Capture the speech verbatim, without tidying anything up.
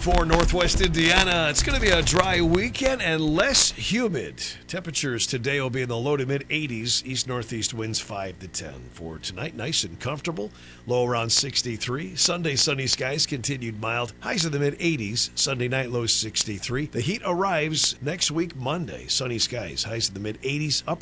For Northwest Indiana, it's going to be a dry weekend and less humid. Temperatures today will be in the low to mid eighties. East-northeast winds five to ten. For tonight, nice and comfortable. Low around sixty-three. Sunday, sunny skies, continued mild. Highs in the mid eighties. Sunday night, low sixty-three. The heat arrives next week, Monday. Sunny skies, highs in the mid eighties. Up